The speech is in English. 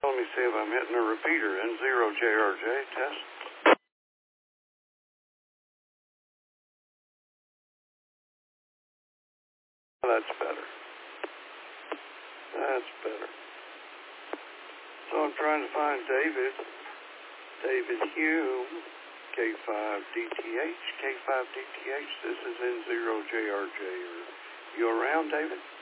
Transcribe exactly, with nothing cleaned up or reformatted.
Let me see if I'm hitting a repeater. N zero J R J, test. That's better. That's better. So I'm trying to find David. David Hume, K five D T H. K five D T H, this is N zero J R J. Are you around, David?